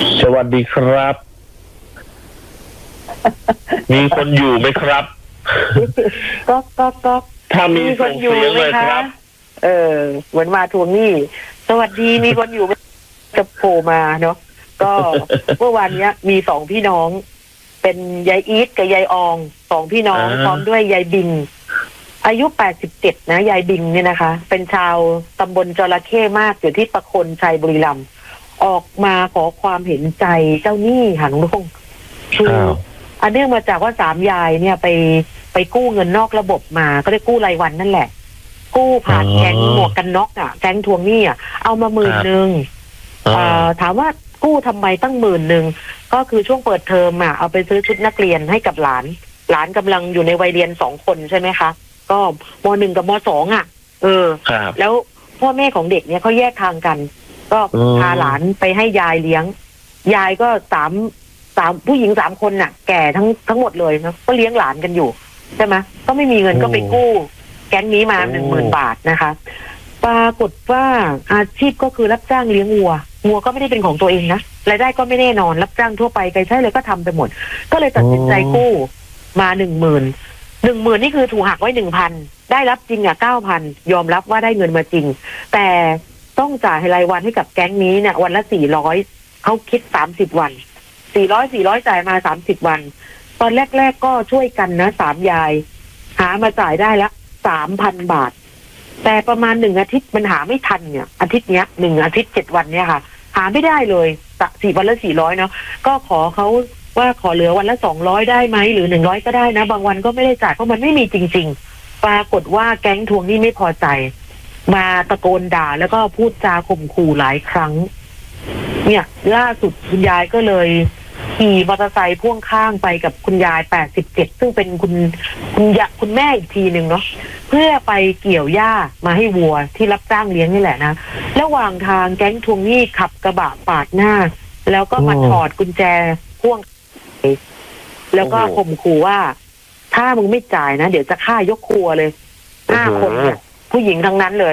สวัสดีครับ มีคนอยู่ไหมครับก็ถ้ามีส่งเสียงเลยครับเหมือนมาทวงหนี้สวัสดีมีคนอยู่จะโผล่มาเนาะก็ เมื่อวานนี้มีสองพี่น้อง เป็นยายอีทกับยายอองสองพี่น้องพร้อมด้วยยายบิงอายุ87นะยายบิงเนี่ยนะคะเป็นชาวตำบลจระเข้มากอยู่ที่ประคนชัยบุรีรัมย์ออกมาขอความเห็นใจเจ้าหนี้ค่ะน้องลุงคืออันเนื่องมาจากว่าสามยายเนี่ยไปกู้เงินนอกระบบมาก็ได้กู้รายวันนั่นแหละกู้ผ่านแก๊งหมวกกันน็อกอ่ะแก๊งทวงหนี้อ่ะเอามา10,000ถามว่ากู้ทำไมตั้ง10,000ก็คือช่วงเปิดเทอมอ่ะเอาไปซื้อชุดนักเรียนให้กับหลานกำลังอยู่ในวัยเรียน2 คนใช่ไหมคะก็ม.1 กับม.2อ่ะแล้วพ่อแม่ของเด็กเนี่ยเขาแยกทางกันก็พาหลานไปให้ยายเลี้ยงยายก็สามผู้หญิง3 คนน่ะแก่ทั้งหมดเลยนะก็เลี้ยงหลานกันอยู่ใช่ไหมก็ไม่มีเงินก็ไปกู้แก๊งนี้มา10,000 บาทนะคะปรากฏว่าอาชีพก็คือรับจ้างเลี้ยงวัวก็ไม่ได้เป็นของตัวเองนะรายได้ก็ไม่แน่นอนรับจ้างทั่วไปใครใช้เลยก็ทำไปหมดก็เลยตัดสินใจกู้มา10,000นี่คือถูกหักไว้ 1,000 ได้รับจริงอ่ะ 9,000 ยอมรับว่าได้เงินมาจริงแต่ต้องจ่ายรายวันให้กับแก๊งนี้เนี่ยวันละ400เขาคิด30 วัน400จ่ายมา30 วันตอนแรกๆก็ช่วยกันนะ3 ยายหามาจ่ายได้ละ 3,000 บาทแต่ประมาณ1 อาทิตย์มันหาไม่ทันเนี่ยอาทิตย์เนี้ย1 อาทิตย์7 วันเนี่ยค่ะหาไม่ได้เลย4 วันละ400เนาะก็ขอเขาว่าขอเหลือวันละ200ได้ไหมหรือ100ก็ได้นะบางวันก็ไม่ได้จ่ายเพราะมันไม่มีจริงๆปรากฏว่าแก๊งทวงหนี้ไม่พอใจมาตะโกนด่าแล้วก็พูดจาข่มขู่หลายครั้งเนี่ยล่าสุดคุณยายก็เลยขี่มอเตอร์ไซค์พ่วงข้างไปกับคุณยาย87ซึ่งเป็นคุณแม่อีกทีหนึ่งเนาะเพื่อไปเกี่ยวหญ้ามาให้วัวที่รับจ้างเลี้ยงนี่แหละนะระหว่างทางแก๊งทวงหนี้ขับกระบะปาดหน้าแล้วก็มาถอดกุญแจพ่วงแล้วก็ข่มขู่ว่าถ้ามึงไม่จ่ายนะเดี๋ยวจะฆ่ายกครัวเลย5 คนเนี่ยผู้หญิงทั้งนั้นเลย